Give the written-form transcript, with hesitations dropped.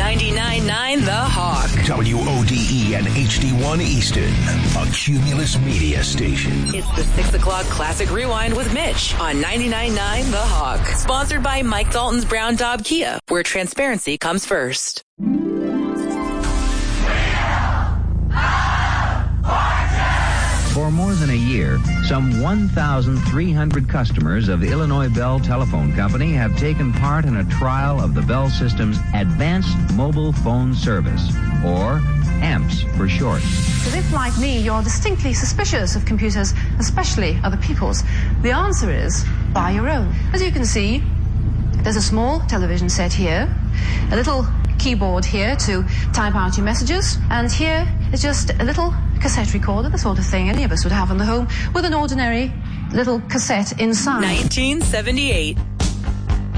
99.9 The Hawk. WODE and HD1 Easton, a Cumulus media station. It's the 6 o'clock Classic Rewind with Mitch on 99.9 The Hawk. Sponsored by Mike Dalton's Brown Daub Kia, where transparency comes first. For more than a year, some 1,300 customers of Illinois Bell Telephone Company have taken part in a trial of the Bell System's Advanced Mobile Phone Service, or AMPS for short. But if, like me, you're distinctly suspicious of computers, especially other people's, the answer is buy your own. As you can see, there's a small television set here, a little keyboard here to type out your messages, and here is just a little cassette recorder, the sort of thing any of us would have in the home, with an ordinary little cassette inside. 1978.